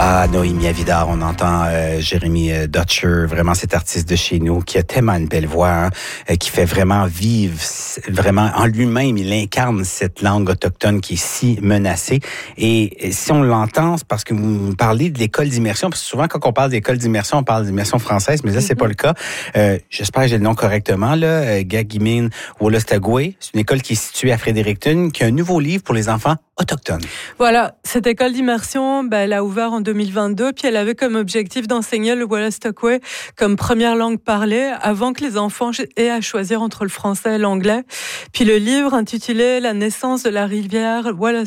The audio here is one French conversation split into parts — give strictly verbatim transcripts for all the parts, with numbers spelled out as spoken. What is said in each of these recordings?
Ah, Noémie Avidard, on entend euh, Jérémy euh, Dutcher, vraiment cet artiste de chez nous qui a tellement une belle voix, hein, euh, qui fait vraiment vivre, vraiment en lui-même, il incarne cette langue autochtone qui est si menacée. Et, et si on l'entend, c'est parce que vous parlez de l'école d'immersion, parce que souvent quand on parle d'école d'immersion, on parle d'immersion française, mais là, c'est mm-hmm. pas le cas. Euh, j'espère que j'ai le nom correctement, là, euh, Gagimin Wolastoqey. C'est une école qui est située à Fredericton, qui a un nouveau livre pour les enfants autochtones. Voilà, cette école d'immersion, ben, elle a ouvert en deux mille vingt-deux, puis elle avait comme objectif d'enseigner le Wolastoqey comme première langue parlée avant que les enfants aient à choisir entre le français et l'anglais. Puis le livre intitulé « La naissance de la rivière Wolastoq »,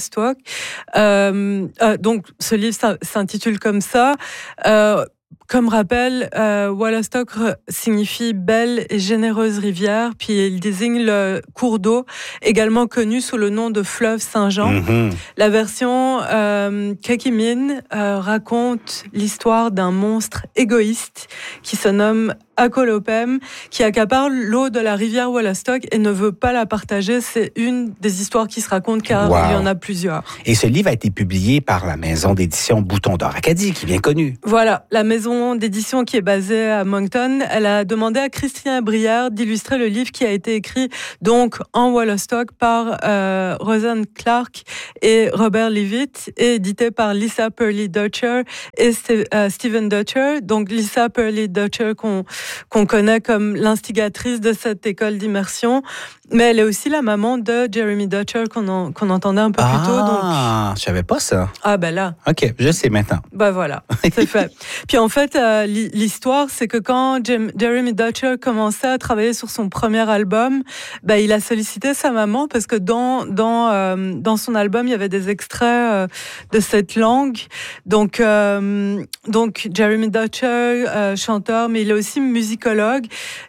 euh, euh, donc ce livre s'intitule comme ça. Euh, Comme rappel, euh, Wolastoq signifie belle et généreuse rivière, puis il désigne le cours d'eau, également connu sous le nom de fleuve Saint-Jean. Mm-hmm. La version euh, Gagimin euh, raconte l'histoire d'un monstre égoïste qui se nomme Akolopem, qui accapare l'eau de la rivière Wolastoq et ne veut pas la partager. C'est une des histoires qui se racontent, car wow. il y en a plusieurs. Et ce livre a été publié par la maison d'édition Bouton d'Or Acadie, qui est bien connue. Voilà, la maison d'édition qui est basée à Moncton, elle a demandé à Christina Brière d'illustrer le livre qui a été écrit donc en Wolastoq par euh, Rosanne Clark et Robert Leavitt et édité par Lisa Pearley Dutcher et St- euh, Stephen Dutcher. Donc Lisa Pearley Dutcher qu'on qu'on connaît comme l'instigatrice de cette école d'immersion, mais elle est aussi la maman de Jérémy Dutcher qu'on, en, qu'on entendait un peu ah, plus tôt. Donc... Ah, je savais pas ça. Ah ben là. OK, je sais maintenant. Ben voilà, c'est fait. Puis en fait, euh, l'histoire, c'est que quand Jem- Jérémy Dutcher commençait à travailler sur son premier album, ben il a sollicité sa maman parce que dans dans euh, dans son album, il y avait des extraits euh, de cette langue. Donc euh, donc Jérémy Dutcher, euh, chanteur, mais il est aussi musicologue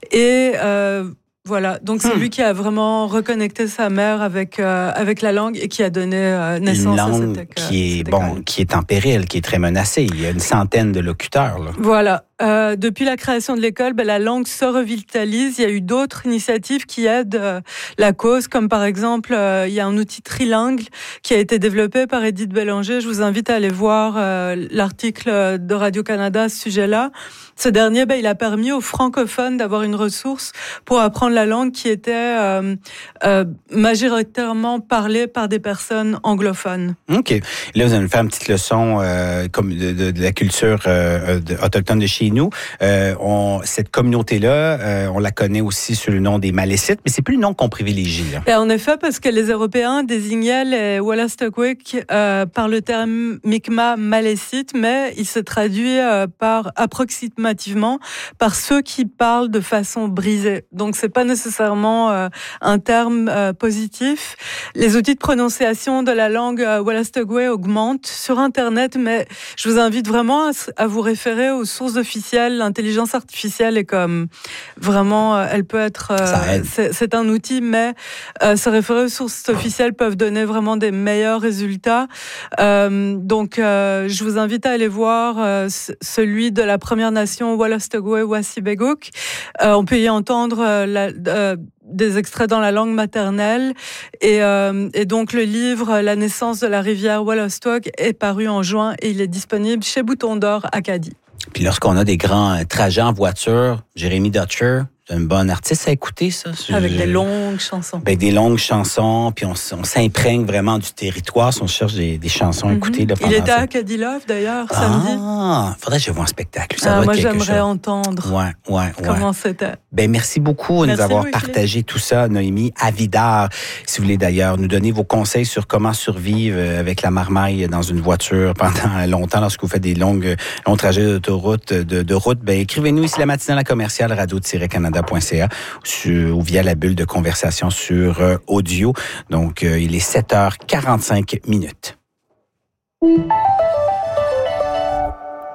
et euh, voilà, donc c'est hmm. lui qui a vraiment reconnecté sa mère avec euh, avec la langue et qui a donné euh, naissance à cette école. Une langue qui est bon, qui est en péril, qui est très menacée. Il y a une centaine de locuteurs là. Voilà. Euh, depuis la création de l'école, ben, la langue se revitalise. Il y a eu d'autres initiatives qui aident euh, la cause, comme par exemple, euh, il y a un outil trilingue qui a été développé par Edith Bélanger. Je vous invite à aller voir euh, l'article de Radio-Canada à ce sujet-là. Ce dernier, ben, il a permis aux francophones d'avoir une ressource pour apprendre la langue qui était euh, euh, majoritairement parlée par des personnes anglophones. OK. Là, vous allez nous faire une petite leçon euh, comme de, de, de la culture euh, de, autochtone de chez nous. Euh, on, cette communauté-là, euh, on la connaît aussi sous le nom des Malécites, mais c'est plus le nom qu'on privilégie. Là. Et en effet, parce que les Européens désignaient les Wolastoqey euh, par le terme Mi'kmaq Malécite, mais il se traduit euh, par approximativement par ceux qui parlent de façon brisée. Donc, c'est pas nécessairement euh, un terme euh, positif. Les outils de prononciation de la langue euh, Wolastoqey augmentent sur Internet, mais je vous invite vraiment à, à vous référer aux sources officielles. L'intelligence artificielle est comme vraiment, euh, elle peut être, euh, c'est, c'est un outil, mais euh, se référer aux sources officielles peuvent donner vraiment des meilleurs résultats. Euh, donc, euh, je vous invite à aller voir euh, celui de la Première Nation Wolastoqey Wassibeguk. Euh, on peut y entendre euh, la, euh, des extraits dans la langue maternelle et, euh, et donc le livre La naissance de la rivière Wolastoq est paru en juin et il est disponible chez Bouton d'Or Acadie. Puis lorsqu'on a des grands trajets en voiture, Jérémy Dutcher, c'est un bon artiste à écouter, ça. Avec des longues chansons. Avec des longues chansons, puis on, on s'imprègne vraiment du territoire si on cherche des, des chansons à écouter. Mm-hmm. Il était à Acadie Love, d'ailleurs, ah, samedi. Ah, faudrait que je vois un spectacle. Ça ah, va moi, être quelque j'aimerais chose. entendre ouais, ouais, ouais. comment c'était. Ben, merci beaucoup de merci nous avoir oui, partagé Philippe. tout ça, Noémie Avidard. Si vous voulez d'ailleurs nous donner vos conseils sur comment survivre avec la marmaille dans une voiture pendant longtemps lorsque vous faites des longues, longs trajets d'autoroute, de, de route, ben, écrivez-nous ici la matinale à commercial radio tiret canada point c a sur, ou via la bulle de conversation sur euh, audio. Donc, euh, il est sept heures quarante-cinq minutes.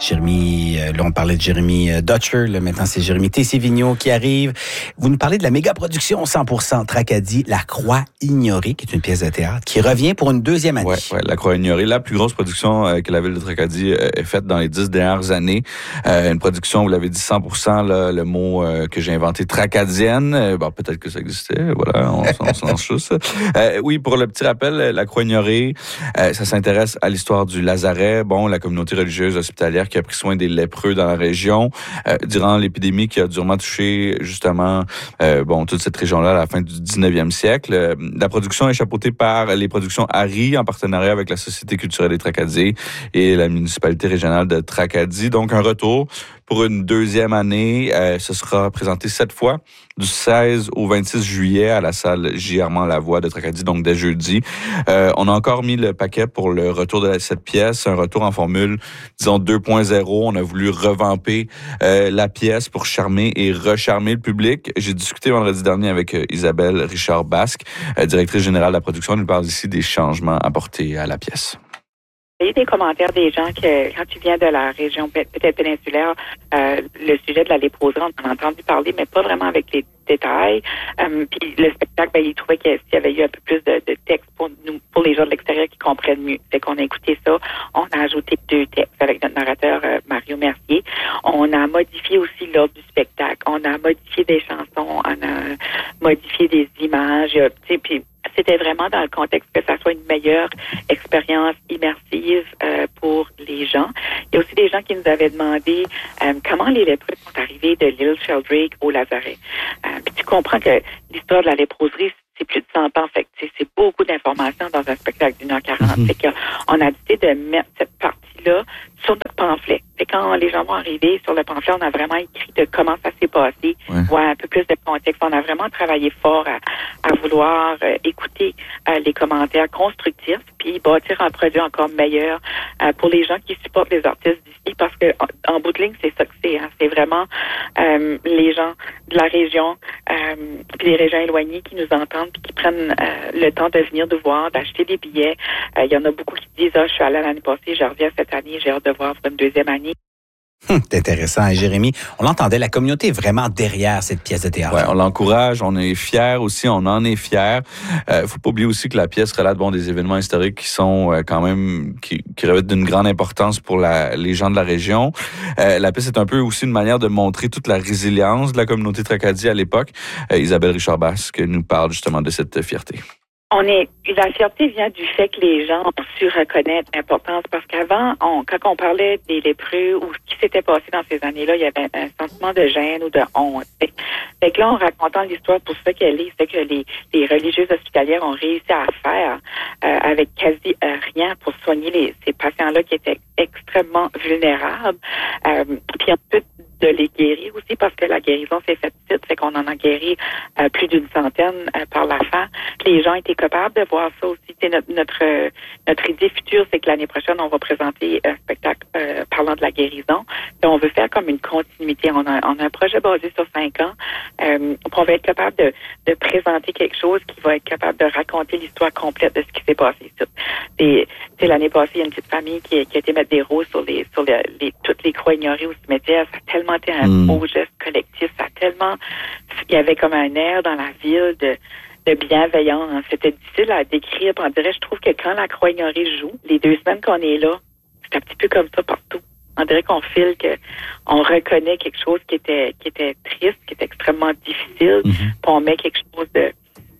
Jérémy, euh, là, on parlait de Jérémy euh, Dutcher. Là, maintenant, c'est Jérémy Tessier-Vigneault qui arrive. Vous nous parlez de la méga production cent pour cent Tracadie, La Croix ignorée, qui est une pièce de théâtre, qui revient pour une deuxième année. Oui, ouais, La Croix ignorée, la plus grosse production euh, que la ville de Tracadie euh, ait faite dans les dix dernières années. Euh, une production, vous l'avez dit, cent pour cent, là, le mot euh, que j'ai inventé, tracadienne. Euh, bon, peut-être que ça existait. Voilà, on, on se lance juste. Euh, oui, pour le petit rappel, La Croix ignorée, euh, ça s'intéresse à l'histoire du Lazaret, bon, la communauté religieuse hospitalière qui a pris soin des lépreux dans la région euh, durant l'épidémie qui a durement touché justement euh, bon toute cette région-là à la fin du dix-neuvième siècle. Euh, la production est chapeautée par les productions Harry en partenariat avec la Société culturelle des Tracadiers et la municipalité régionale de Tracadie. Donc un retour pour une deuxième année. Euh, ce sera présenté sept fois du seize au vingt-six juillet à la salle J. Armand Lavoie de Tracadie, donc dès jeudi. Euh, on a encore mis le paquet pour le retour de cette pièce, un retour en formule, disons, deux point zéro. On a voulu revamper euh, la pièce pour charmer et recharmer le public. J'ai discuté vendredi dernier avec euh, Isabelle Richard-Basque, euh, directrice générale de la production. Elle nous parle ici des changements apportés à la pièce. Il y a eu des commentaires des gens que quand tu viens de la région peut-être péninsulaire, euh, le sujet de la léproserie, on en a entendu parler, mais pas vraiment avec les détails. Euh, puis le spectacle, ben, il trouvait qu'il y avait eu un peu plus de, de texte pour nous, pour les gens de l'extérieur qui comprennent mieux. Fait qu'on a écouté ça. On a ajouté deux textes avec notre narrateur euh, Mario Mercier. On a modifié aussi l'ordre du spectacle. On a modifié des chansons. On a modifié des images. Tu sais, puis c'était vraiment dans le contexte que ça soit une meilleure expérience immersive euh, pour les gens. Il y a aussi des gens qui nous avaient demandé euh, comment les lépreux sont arrivés de l'île Sheldrake au Lazaret. Euh, puis tu comprends que l'histoire de la léproserie, c'est plus de cent ans. Fait que c'est beaucoup d'informations dans un spectacle d'une heure quarante. Mm-hmm. Fait qu'on a décidé de mettre cette partie-là sur notre pamphlet. Fait quand les gens vont arriver sur le pamphlet, on a vraiment écrit de comment ça s'est passé, ouais. Ouais, un peu plus de contexte. On a vraiment travaillé fort à, à vouloir euh, écouter euh, les commentaires constructifs, puis bâtir un produit encore meilleur euh, pour les gens qui supportent les artistes d'ici, parce que en, en bout de ligne, c'est ça que c'est. Hein. C'est vraiment euh, les gens de la région, euh, puis les régions éloignées qui nous entendent, puis qui prennent euh, le temps de venir nous voir, d'acheter des billets. Il euh, y en a beaucoup qui disent « Ah, je suis allée l'année passée, je reviens cette année, j'ai hâte de voir pour une deuxième année. » Hum, c'est intéressant, hein, Jérémy. On l'entendait, la communauté est vraiment derrière cette pièce de théâtre. Ouais, on l'encourage, on est fiers aussi, on en est fiers. Euh, faut pas oublier aussi que la pièce relate bon des événements historiques qui sont euh, quand même qui, qui revêtent d'une grande importance pour la, les gens de la région. Euh, la pièce est un peu aussi une manière de montrer toute la résilience de la communauté Tracadie à l'époque. Euh, Isabelle Richard-Basque nous parle justement de cette fierté. On est, la fierté vient du fait que les gens ont su reconnaître l'importance, parce qu'avant, on, quand on parlait des lépreux ou ce qui s'était passé dans ces années-là, il y avait un, un sentiment de gêne ou de honte. Fait, fait que là, en racontant l'histoire pour ce qu'elle est, c'est que les, les religieuses hospitalières ont réussi à faire euh, avec quasi euh, rien pour soigner les, ces patients-là qui étaient extrêmement vulnérables. Euh, puis ensuite, de les guérir aussi, parce que la guérison s'est faite vite, fait qu'on en a guéri euh, plus d'une centaine euh, par la fin. Les gens étaient capables de voir ça aussi. C'est notre notre, euh, notre idée future, c'est que l'année prochaine, on va présenter un spectacle euh, parlant de la guérison. Et on veut faire comme une continuité. On a, on a un projet basé sur cinq ans. Euh, on va être capable de, de présenter quelque chose qui va être capable de raconter l'histoire complète de ce qui s'est passé. C'est, c'est l'année passée, il y a une petite famille qui, qui a été mettre des roses sur les sur les, les toutes les croix ignorées au cimetière. Ça a tellement été un mm. beau geste collectif. Ça a tellement... Il y avait comme un air dans la ville de, de bienveillance. C'était difficile à décrire. On dirait, je trouve que quand la croix ignorée joue, les deux semaines qu'on est là, c'est un petit peu comme ça partout. On dirait qu'on file que on reconnaît quelque chose qui était qui était triste, qui était extrêmement difficile, mm-hmm. puis on met quelque chose de,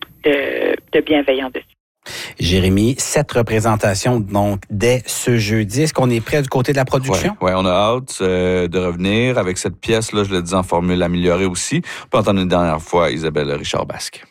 de, de bienveillant dessus. Jérémy, sept représentations donc dès ce jeudi. Est-ce qu'on est prêt du côté de la production? Oui, ouais, on a hâte euh, de revenir avec cette pièce-là, je le dis en formule améliorée aussi. On peut entendre une dernière fois Isabelle Richard-Basque.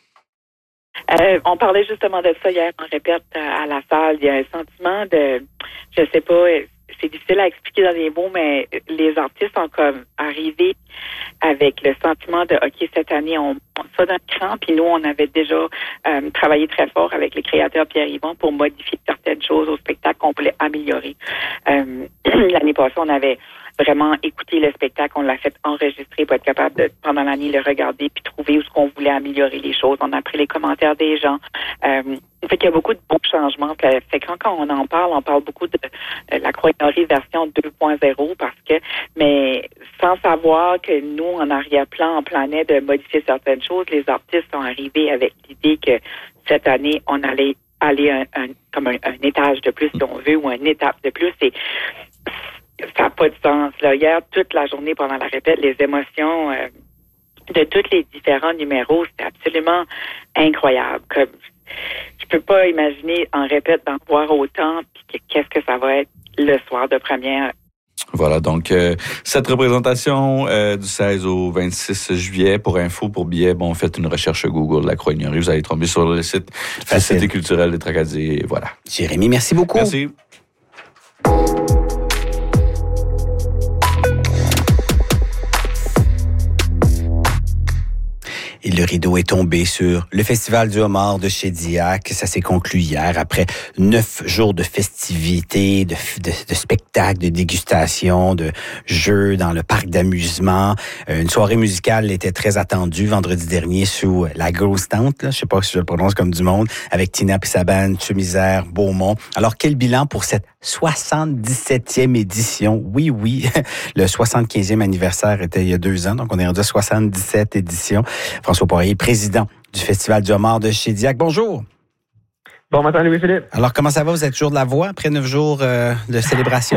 Euh, on parlait justement de ça hier, on répète à la salle, il y a un sentiment de, je sais pas, c'est difficile à expliquer dans des mots, mais les artistes sont comme arrivés avec le sentiment de, OK, cette année, on monte ça d'un cran, puis nous, on avait déjà euh, travaillé très fort avec les créateurs Pierre Yvon pour modifier certaines choses au spectacle qu'on voulait améliorer. Euh, l'année passée, passé, on avait vraiment écouté le spectacle, on l'a fait enregistrer pour être capable de, pendant l'année, le regarder puis trouver où est-ce qu'on voulait améliorer les choses. On a pris les commentaires des gens. Euh, fait qu'il y a beaucoup de bons changements. Fait que quand, quand on en parle, on parle beaucoup de euh, la Croix-Ignorée version deux point zéro parce que, mais sans savoir que nous, en arrière-plan, on planait de modifier certaines choses, les artistes sont arrivés avec l'idée que cette année, on allait aller un, un, comme un, un étage de plus, si on veut, ou une étape de plus. Et ça n'a pas de sens. Là, hier, toute la journée pendant la répète, les émotions euh, de tous les différents numéros, c'était absolument incroyable. Comme, je peux pas imaginer en répète d'en voir autant, puis que, qu'est-ce que ça va être le soir de première. Voilà, donc euh, cette représentation euh, du seize au vingt-six juillet, pour info, pour billets, bon, faites une recherche Google, la Croix-Ignorée, vous allez tomber sur le site Facilité culturelle des Tracadie, et voilà. Jérémy, merci beaucoup. Merci. Et le rideau est tombé sur le Festival du homard de Shediac. Ça s'est conclu hier après neuf jours de festivités, de, de, de spectacles, de dégustations, de jeux dans le parc d'amusement. Une soirée musicale était très attendue vendredi dernier sous la grosse tente, là, je sais pas si je le prononce comme du monde, avec Tina Pissaban, Chemisère, Beaumont. Alors, quel bilan pour cette soixante-dix-septième édition? Oui, oui, le soixante-quinzième anniversaire était il y a deux ans, donc on est rendu à soixante-dix-sept éditions. François Poirier, président du Festival du homard de Shediac. Bonjour. Bon matin, Louis-Philippe. Alors, comment ça va? Vous êtes toujours de la voix après neuf jours euh, de célébration?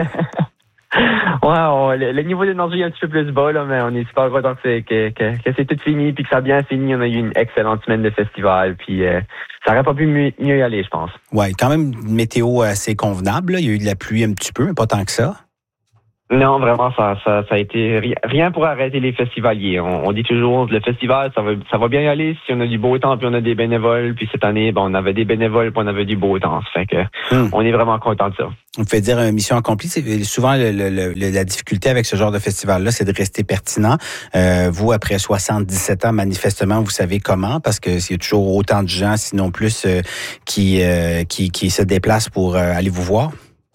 Ouais, on, le, le niveau d'énergie est un petit peu plus bas, là, mais on est super content que c'est, que, que, que c'est tout fini, puis que ça a bien fini. On a eu une excellente semaine de festival, puis euh, ça aurait pas pu mieux, mieux y aller, je pense. Ouais, quand même une météo assez convenable, là. Il y a eu de la pluie un petit peu, mais pas tant que ça. Non, vraiment, ça, ça, ça a été rien, rien pour arrêter les festivaliers. On, on dit toujours, le festival, ça va, ça va bien y aller si on a du beau temps puis on a des bénévoles. Puis cette année, bon, on avait des bénévoles puis on avait du beau temps. Ça fait que hum. on est vraiment content de ça. On fait dire une mission accomplie. C'est souvent le, le, le, la difficulté avec ce genre de festival-là, c'est de rester pertinent. Euh, vous, après soixante-dix-sept ans, manifestement, vous savez comment, parce que il y a toujours autant de gens, sinon plus, euh, qui, euh, qui, qui se déplacent pour euh, aller vous voir.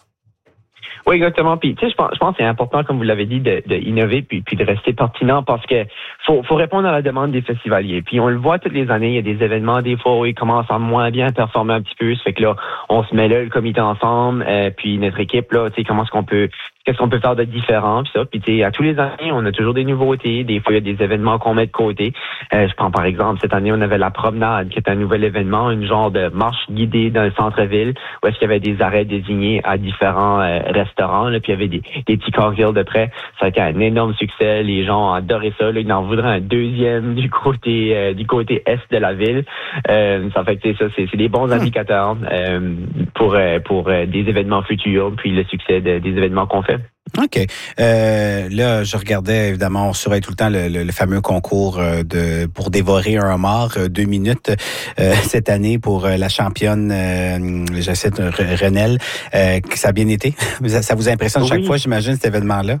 Oui, exactement. Puis, tu sais, je pense, je pense que c'est important, comme vous l'avez dit, de, de innover puis, puis de rester pertinent parce que faut, faut répondre à la demande des festivaliers. Puis, on le voit toutes les années, il y a des événements, des fois où ils commencent à moins bien performer un petit peu. Ça fait que là, on se met là, le comité ensemble, euh, puis notre équipe, là, tu sais, comment est-ce qu'on peut, qu'est-ce qu'on peut faire de différent, puis ça. Puis, tu sais, à tous les années, on a toujours des nouveautés. Des fois, il y a des événements qu'on met de côté. Euh, je prends par exemple, cette année, on avait la promenade, qui est un nouvel événement, une genre de marche guidée dans le centre-ville, où est-ce qu'il y avait des arrêts désignés à différents euh, restaurants, là, puis il y avait des, des petits cocktails de près. Ça a été un énorme succès. Les gens ont adoré ça. Là, ils en voudraient un deuxième du côté euh, du côté est de la ville. Euh, ça fait que c'est ça, c'est, c'est des bons indicateurs euh, pour euh, pour euh, des événements futurs, puis le succès de, des événements qu'on fait. OK. Euh, là, je regardais, évidemment, on surveille tout le temps le, le, le fameux concours de pour dévorer un homard, deux minutes, euh, cette année pour la championne, euh, j'essaie de Renelle. Euh, ça a bien été? Ça vous impressionne chaque oui. fois, j'imagine, cet événement-là?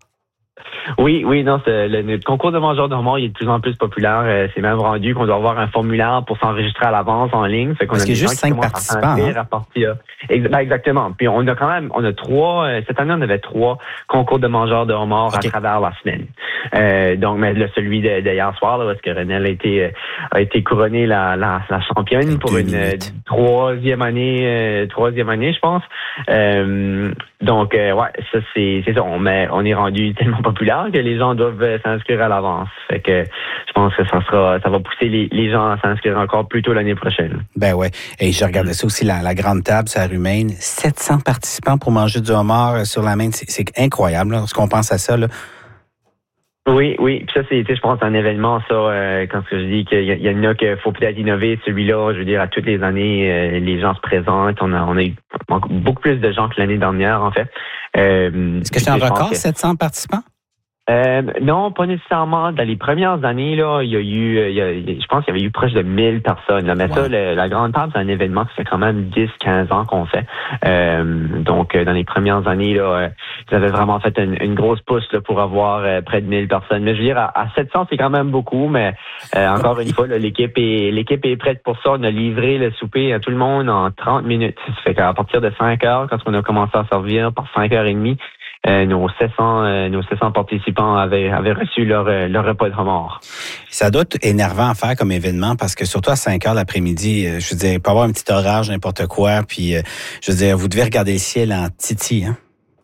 Oui, oui, non, c'est, le, le concours de mangeurs de homard, il est de plus en plus populaire. Euh, c'est même rendu qu'on doit avoir un formulaire pour s'enregistrer à l'avance en ligne. Fait qu'on Parce a qu'il y a juste cinq participants. Hein? À partir, exactement. Puis on a quand même, on a trois, euh, cette année, on avait trois concours de mangeurs de homard okay. à travers la semaine. Euh, donc, mais le, celui de, de hier soir, là, parce que Renelle a été, euh, a été couronnée la, la, la championne pour une euh, troisième année, euh, troisième année, je pense. Euh, donc, euh, ouais, ça, c'est, c'est ça. On, met, on est rendu tellement populaire que les gens doivent s'inscrire à l'avance. Fait que je pense que ça sera, ça va pousser les, les gens à s'inscrire encore plus tôt l'année prochaine. Ben ouais. Et je regardais ça aussi, la, la grande table, ça Rumaine. sept cents participants pour manger du homard sur la main. C'est, c'est incroyable, là, lorsqu'on pense à ça, là. Oui, oui. Puis ça, c'est, je pense, un événement, ça, euh, quand je dis qu'il y, y en a qu'il faut peut-être innover, celui-là, je veux dire, à toutes les années, euh, les gens se présentent. On a, on a eu beaucoup plus de gens que l'année dernière, en fait. Euh, Est-ce que c'est un record, que... sept cents participants? Euh, non, pas nécessairement. Dans les premières années, là, il y a eu, il y a, je pense qu'il y avait eu proche de mille personnes. Là. Mais wow. ça, le, la Grande Table, c'est un événement qui fait quand même dix, quinze ans qu'on fait. Euh, donc, dans les premières années, là, ils avaient vraiment fait une, une grosse pousse là, pour avoir euh, près de mille personnes. Mais je veux dire, à, à sept cents, c'est quand même beaucoup. Mais euh, encore une fois, là, l'équipe est, l'équipe est prête pour ça. On a livré le souper à tout le monde en trente minutes. Ça fait qu'à partir de cinq heures, quand on a commencé à servir, par cinq heures et demie, euh, nos sept cents euh, nos sept cents participants avaient avaient reçu leur euh, leur repas de homard. Ça doit être énervant à faire comme événement parce que surtout à cinq heures l'après-midi, euh, je veux dire, il peut y avoir un petit orage, n'importe quoi, puis euh, je veux dire, vous devez regarder le ciel en titi, hein?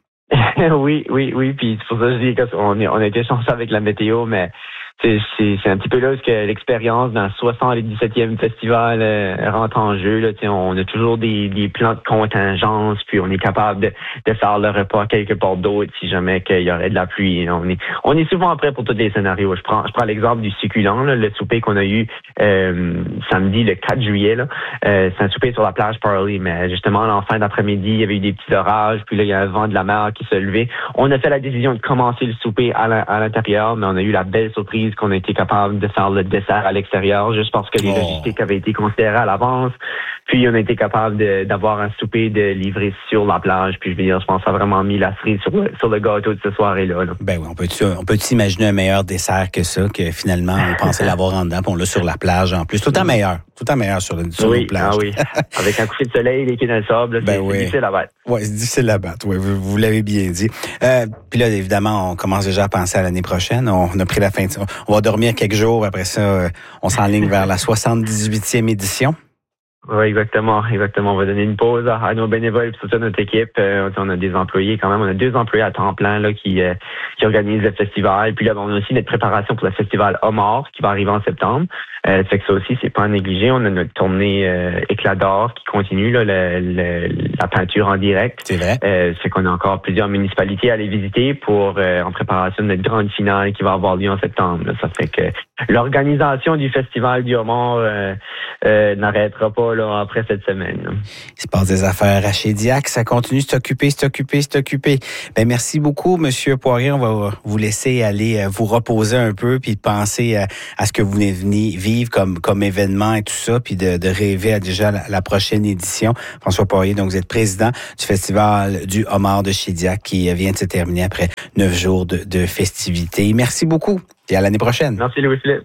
oui, oui, oui, puis c'est pour ça que je dis qu'on est, on a été chanceux avec la météo, mais c'est, c'est, c'est un petit peu là que l'expérience d'un soixante-dix-septième festival euh, rentre en jeu. Là, on a toujours des, des plans de contingence, puis on est capable de, de faire le repas quelque part d'autre si jamais qu'il y aurait de la pluie. On est, on est souvent prêt pour tous les scénarios. Je prends, je prends l'exemple du succulent, là, le souper qu'on a eu euh, samedi, le quatre juillet. Là. Euh, c'est un souper sur la plage Parley, mais justement, en fin d'après-midi, il y avait eu des petits orages, puis là, il y a un vent de la mer qui se levait. On a fait la décision de commencer le souper à, la, à l'intérieur, mais on a eu la belle surprise qu'on a été capable de faire le dessert à l'extérieur, juste parce que les oh. logistiques avaient été considérées à l'avance. Puis on a été capable de, d'avoir un souper de livrer sur la plage. Puis je veux dire, je pense que ça a vraiment mis la cerise sur le, sur le gâteau de cette soirée-là. Là. Ben oui, on peut on peut imaginer un meilleur dessert que ça, que finalement on pensait l'avoir en dedans, puis on l'a sur la plage en plus. Tout le temps meilleur, tout le temps meilleur sur, le, sur oui, nos plages. Ah oui, avec un coucher de soleil, les quais dans le sable, ben c'est, oui. c'est difficile à battre. Oui, c'est difficile à battre, oui, vous, vous l'avez bien dit. Euh, puis là, évidemment, on commence déjà à penser à l'année prochaine. On, on a pris la fin de... On va dormir quelques jours, après ça, on s'enligne vers la soixante-dix-huitième édition. Oui, exactement, exactement. On va donner une pause à, à nos bénévoles et toute notre équipe. Euh, on a des employés quand même. On a deux employés à temps plein là qui euh, qui organisent le festival. Puis là, on a aussi notre préparation pour le festival Homard qui va arriver en septembre. Euh, fait que ça aussi, c'est pas à négliger. On a notre tournée euh, Éclat d'or qui continue, là, le, le, la peinture en direct. C'est vrai. Euh, fait qu'on a encore plusieurs municipalités à aller visiter pour euh, en préparation de notre grande finale qui va avoir lieu en septembre. Là. Ça fait que l'organisation du festival du Homard euh, euh, n'arrêtera pas là, après cette semaine. Là. Il se passe des affaires à Shediac. Ça continue, c'est occupé, c'est occupé, c'est occupé. Ben merci beaucoup, Monsieur Poirier. On va vous laisser aller vous reposer un peu puis penser à, à ce que vous venez vivre comme comme événement et tout ça, puis de, de rêver à déjà la, la prochaine édition. François Poirier, donc vous êtes président du Festival du Homard de Shediac qui vient de se terminer après neuf jours de, de festivités. Merci beaucoup et à l'année prochaine. Merci Louis-Philippe.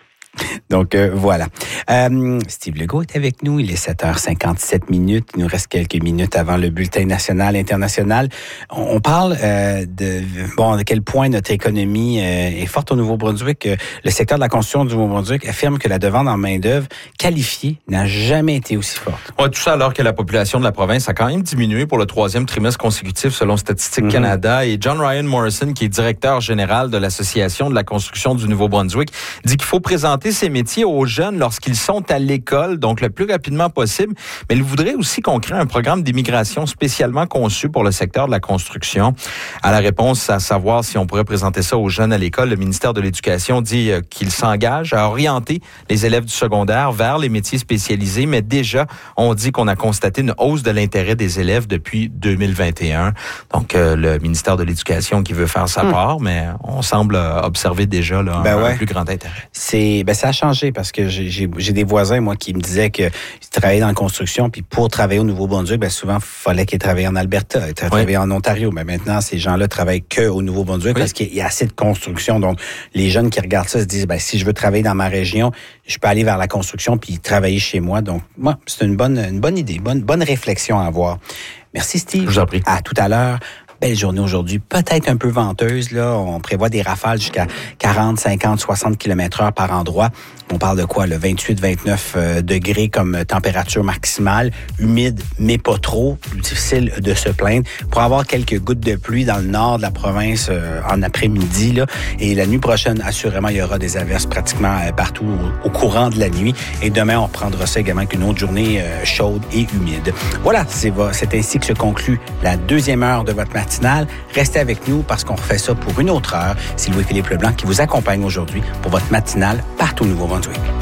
Donc, euh, voilà. Euh, Steve Legault est avec nous. Il est sept heures cinquante-sept minutes. Il nous reste quelques minutes avant le bulletin national international. On, on parle euh, de bon à quel point notre économie euh, est forte au Nouveau-Brunswick. Euh, le secteur de la construction du Nouveau-Brunswick affirme que la demande en main-d'œuvre qualifiée n'a jamais été aussi forte. Ouais, tout ça alors que la population de la province a quand même diminué pour le troisième trimestre consécutif selon Statistique mm-hmm. Canada. Et John Ryan Morrison, qui est directeur général de l'Association de la construction du Nouveau-Brunswick, dit qu'il faut présenter ces métiers aux jeunes lorsqu'ils sont à l'école, donc le plus rapidement possible. Mais il voudrait aussi qu'on crée un programme d'immigration spécialement conçu pour le secteur de la construction. À la réponse à savoir si on pourrait présenter ça aux jeunes à l'école, le ministère de l'Éducation dit qu'il s'engage à orienter les élèves du secondaire vers les métiers spécialisés, mais déjà, on dit qu'on a constaté une hausse de l'intérêt des élèves depuis deux mille vingt et un. Donc, euh, le ministère de l'Éducation qui veut faire sa hum. part, mais on semble observer déjà là, ben un, ouais. un plus grand intérêt. C'est, ben ça a changé parce que j'ai, j'ai, j'ai des voisins, moi, qui me disaient qu'ils travaillaient dans la construction, puis pour travailler au Nouveau-Brunswick, ben souvent, il fallait qu'ils travaillent en Alberta, ils travaillaient oui. en Ontario. Mais maintenant, ces gens-là travaillent que au Nouveau-Brunswick oui. parce qu'il y a assez de construction. Donc, les jeunes qui regardent ça se disent, ben si je veux travailler dans ma région, je peux aller vers la construction puis travailler chez moi. Donc, moi, c'est une bonne, une bonne idée, bonne, bonne réflexion à avoir. Merci, Steve. Je vous en prie. À tout à l'heure. Belle journée aujourd'hui, peut-être un peu venteuse, là. On prévoit des rafales jusqu'à quarante, cinquante, soixante kilomètres heure par endroit. On parle de quoi, le vingt-huit, vingt-neuf euh, degrés comme température maximale, humide, mais pas trop, difficile de se plaindre. Pour avoir quelques gouttes de pluie dans le nord de la province euh, en après-midi, là. Et la nuit prochaine, assurément, il y aura des averses pratiquement euh, partout au, au courant de la nuit. Et demain, on reprendra ça également avec une autre journée euh, chaude et humide. Voilà, c'est, c'est ainsi que se conclut la deuxième heure de votre matinale. Restez avec nous parce qu'on refait ça pour une autre heure. C'est Louis-Philippe Leblanc qui vous accompagne aujourd'hui pour votre matinale partout au Nouveau-Brunswick.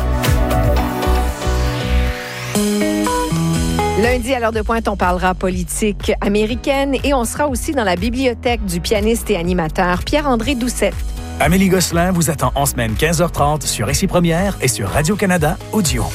Lundi, à l'heure de pointe, on parlera politique américaine et on sera aussi dans la bibliothèque du pianiste et animateur Pierre-André Doucette. Amélie Gosselin vous attend en semaine quinze heures trente sur Ici Première et sur Radio-Canada Audio.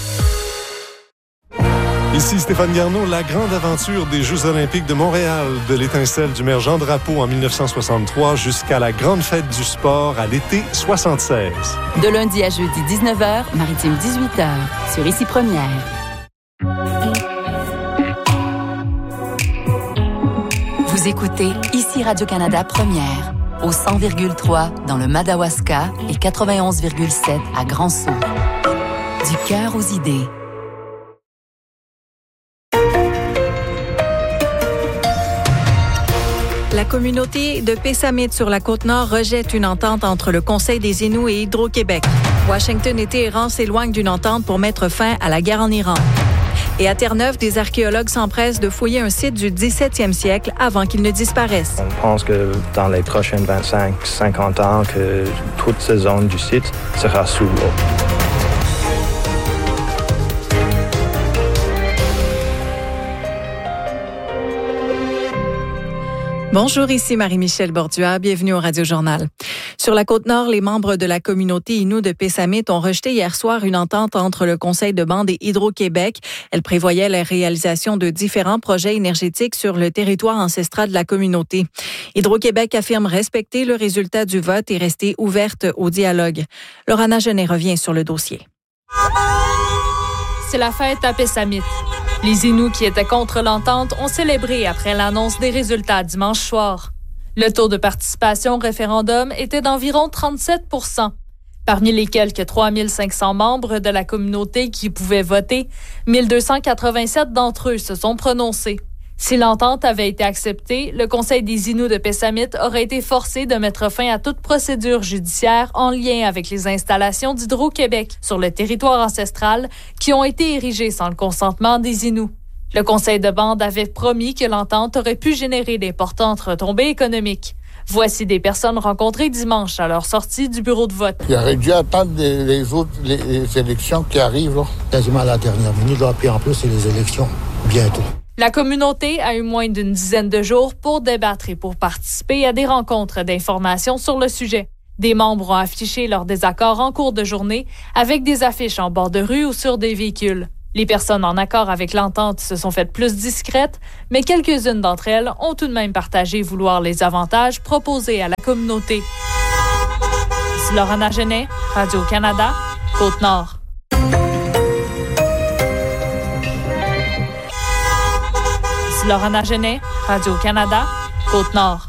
Ici Stéphane Garneau, la grande aventure des Jeux olympiques de Montréal, de l'étincelle du maire Jean Drapeau en dix-neuf cent soixante-trois jusqu'à la grande fête du sport à l'été soixante-seize. De lundi à jeudi dix-neuf heures, Maritime dix-huit heures, sur Ici Première. Vous écoutez ici Radio-Canada Première, au cent virgule trois dans le Madawaska et quatre-vingt-onze virgule sept à Grand-Sault. Du cœur aux idées. La communauté de Pessamit sur la Côte-Nord rejette une entente entre le Conseil des Inuits et Hydro-Québec. Washington et Téhéran s'éloignent d'une entente pour mettre fin à la guerre en Iran. Et à Terre-Neuve, des archéologues s'empressent de fouiller un site du dix-septième siècle avant qu'il ne disparaisse. On pense que dans les prochaines vingt-cinq à cinquante ans, que toute cette zone du site sera sous l'eau. Bonjour, ici Marie-Michel Borduas. Bienvenue au Radio-Journal. Sur la Côte-Nord, les membres de la communauté Innu de Pessamit ont rejeté hier soir une entente entre le Conseil de bande et Hydro-Québec. Elle prévoyait la réalisation de différents projets énergétiques sur le territoire ancestral de la communauté. Hydro-Québec affirme respecter le résultat du vote et rester ouverte au dialogue. Laurana Genet revient sur le dossier. C'est la fête à Pessamit. Les Inuits qui étaient contre l'entente ont célébré après l'annonce des résultats dimanche soir. Le taux de participation au référendum était d'environ trente-sept pour cent. Parmi les quelques trois mille cinq cents membres de la communauté qui pouvaient voter, mille deux cent quatre-vingt-sept d'entre eux se sont prononcés. Si l'entente avait été acceptée, le Conseil des Inuits de Pessamit aurait été forcé de mettre fin à toute procédure judiciaire en lien avec les installations d'Hydro-Québec sur le territoire ancestral qui ont été érigées sans le consentement des Inuits. Le Conseil de bande avait promis que l'entente aurait pu générer d'importantes retombées économiques. Voici des personnes rencontrées dimanche à leur sortie du bureau de vote. Il aurait dû attendre les, les autres les, les élections qui arrivent. Là. Quasiment à la dernière minute, là, puis en plus, c'est les élections bientôt. La communauté a eu moins d'une dizaine de jours pour débattre et pour participer à des rencontres d'information sur le sujet. Des membres ont affiché leur désaccord en cours de journée avec des affiches en bord de rue ou sur des véhicules. Les personnes en accord avec l'entente se sont faites plus discrètes, mais quelques-unes d'entre elles ont tout de même partagé vouloir les avantages proposés à la communauté. C'est Laurana Genet, Radio-Canada, Côte-Nord. Laurana Genet, Radio-Canada, Côte-Nord.